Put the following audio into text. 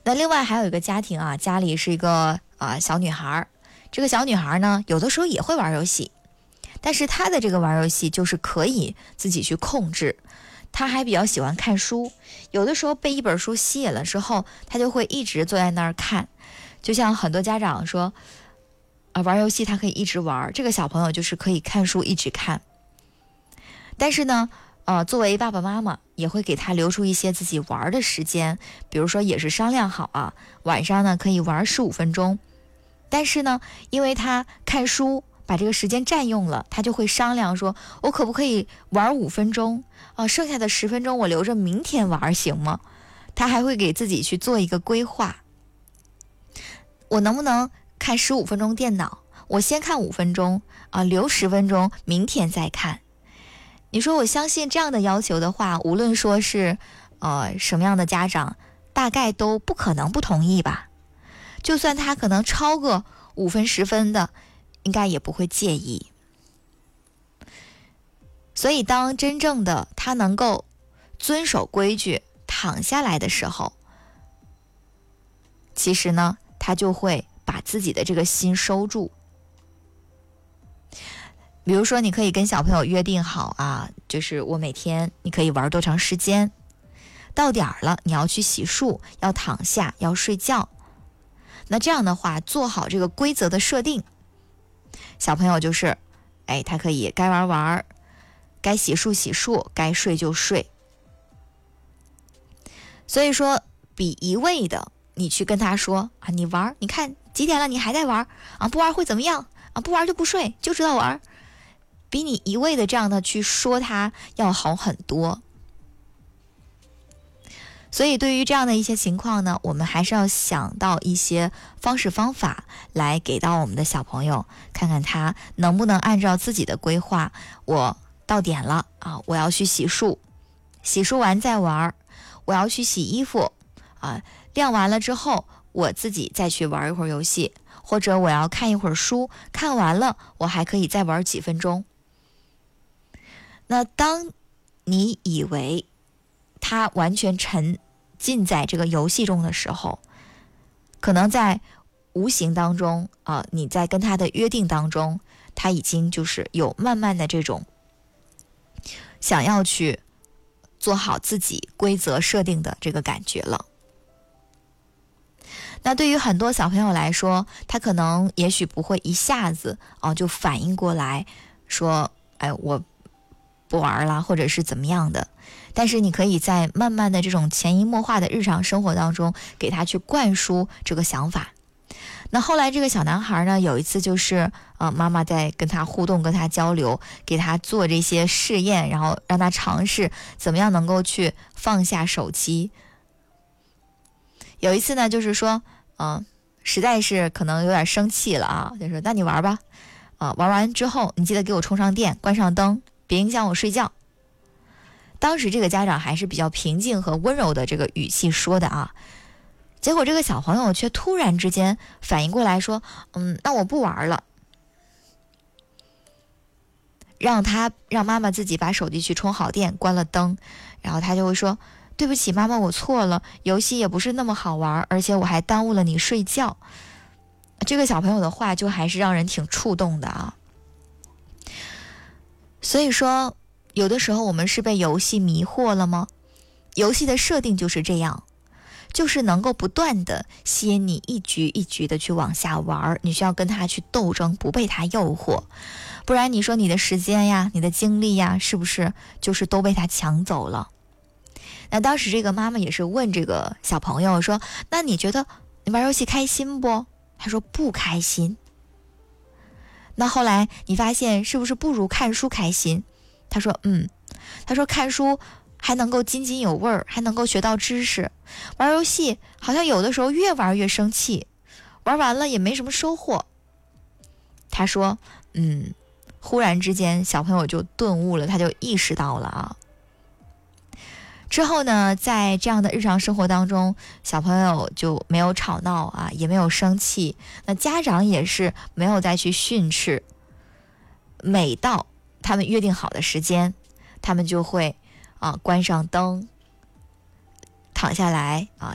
那另外还有一个家庭啊，家里是一个小女孩，这个小女孩呢，有的时候也会玩游戏，但是她的这个玩游戏就是可以自己去控制。她还比较喜欢看书，有的时候被一本书吸引了之后，她就会一直坐在那儿看。就像很多家长说，玩游戏她可以一直玩，这个小朋友就是可以看书一直看。但是呢，作为爸爸妈妈也会给他留出一些自己玩的时间，比如说也是商量好啊，晚上呢可以玩15分钟。但是呢，因为他看书把这个时间占用了，他就会商量说，我可不可以玩5分钟剩下的10分钟我留着明天玩行吗？他还会给自己去做一个规划，我能不能看15分钟电脑，我先看5分钟留10分钟明天再看。你说我相信这样的要求的话，无论说是什么样的家长，大概都不可能不同意吧。就算他可能超个5分10分的，应该也不会介意。所以当真正的他能够遵守规矩躺下来的时候，其实呢他就会把自己的这个心收住。比如说你可以跟小朋友约定好就是我每天你可以玩多长时间，到点儿了你要去洗漱，要躺下，要睡觉。那这样的话做好这个规则的设定，小朋友就是他可以该玩玩，该洗漱洗漱，该睡就睡。所以说比一味的你去跟他说你玩，你看几点了你还在玩不玩会怎么样不玩就不睡，就知道玩，比你一味的这样的去说他要好很多。所以对于这样的一些情况呢，我们还是要想到一些方式方法来给到我们的小朋友，看看他能不能按照自己的规划，我到点了我要去洗漱，洗漱完再玩，我要去洗衣服晾完了之后我自己再去玩一会儿游戏，或者我要看一会儿书，看完了我还可以再玩几分钟。那当你以为他完全沉浸在这个游戏中的时候，可能在无形当中你在跟他的约定当中，他已经就是有慢慢的这种想要去做好自己规则设定的这个感觉了。那对于很多小朋友来说，他可能也许不会一下子就反应过来说我不玩了，或者是怎么样的，但是你可以在慢慢的这种潜移默化的日常生活当中给他去灌输这个想法。那后来这个小男孩呢，有一次就是妈妈在跟他互动，跟他交流，给他做这些试验，然后让他尝试怎么样能够去放下手机。有一次呢，就是说实在是可能有点生气了就说那你玩吧玩完之后你记得给我充上电，关上灯，别影响我睡觉。当时这个家长还是比较平静和温柔的这个语气说的结果这个小朋友却突然之间反应过来说那我不玩了，让妈妈自己把手机去充好电，关了灯，然后他就会说对不起妈妈，我错了，游戏也不是那么好玩，而且我还耽误了你睡觉。这个小朋友的话就还是让人挺触动的所以说有的时候我们是被游戏迷惑了吗？游戏的设定就是这样，就是能够不断的吸引你一局一局的去往下玩，你需要跟他去斗争，不被他诱惑，不然你说你的时间呀，你的精力呀，是不是就是都被他抢走了？那当时这个妈妈也是问这个小朋友说，那你觉得你玩游戏开心不？他说不开心。那后来你发现是不是不如看书开心？他说他说看书还能够津津有味儿，还能够学到知识，玩游戏好像有的时候越玩越生气，玩完了也没什么收获。他说忽然之间小朋友就顿悟了，他就意识到了之后呢，在这样的日常生活当中，小朋友就没有吵闹也没有生气，那家长也是没有再去训斥。每到他们约定好的时间，他们就会关上灯，躺下来